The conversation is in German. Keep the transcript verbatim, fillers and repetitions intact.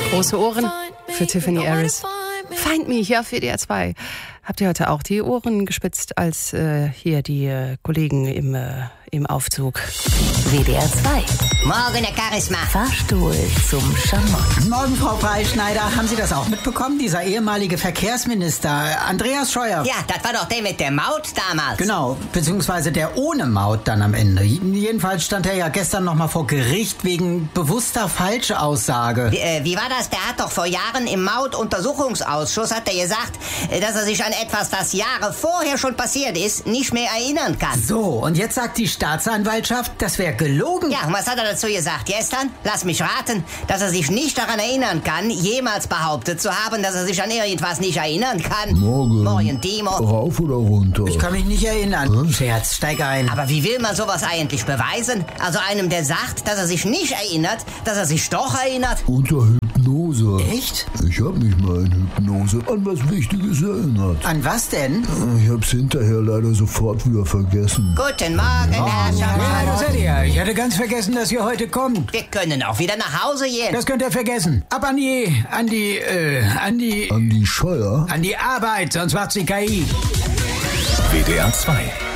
Große Ohren für Tiffany Harris. Find Me hier auf W D R zwei. Habt ihr heute auch die Ohren gespitzt, als äh, hier die äh, Kollegen im, äh, im Aufzug? W D R zwei. Morgen, Herr Charisma. Fahrstuhl zum Schamott. Morgen, Frau Freischneider. Haben Sie das auch mitbekommen? Dieser ehemalige Verkehrsminister, Andreas Scheuer. Ja, das war doch der mit der Maut damals. Genau, beziehungsweise der ohne Maut dann am Ende. Jedenfalls stand er ja gestern noch mal vor Gericht wegen bewusster Falschaussage. Wie, äh, wie war das? Der hat doch vor Jahren im Mautuntersuchungsausschuss hat er gesagt, dass er sich an etwas, das Jahre vorher schon passiert ist, nicht mehr erinnern kann. So, und jetzt sagt die Staatsanwaltschaft, das wäre gelogen. Ja, und was hat er dazu gesagt gestern? Lass mich raten, dass er sich nicht daran erinnern kann, jemals behauptet zu haben, dass er sich an irgendwas nicht erinnern kann. Morgen. Morgen, Timo. Rauf oder runter? Ich kann mich nicht erinnern. Hm? Scherz, steig ein. Aber wie will man sowas eigentlich beweisen? Also einem, der sagt, dass er sich nicht erinnert, dass er sich doch erinnert? Unter Hypnose. Echt? Ich hab mich mal in Hypnose an was Wichtiges erinnert. An was denn? Ich hab's hinterher leider sofort wieder vergessen. Guten Morgen, Herr Ja, Schamott. das seid ihr. Ich hatte ganz vergessen, dass ihr heute kommt. Wir können auch wieder nach Hause gehen. Das könnt ihr vergessen. Ab an die, an die, äh, an die, Andi Scheuer? an die Arbeit, sonst macht sie K I. W D R zwei.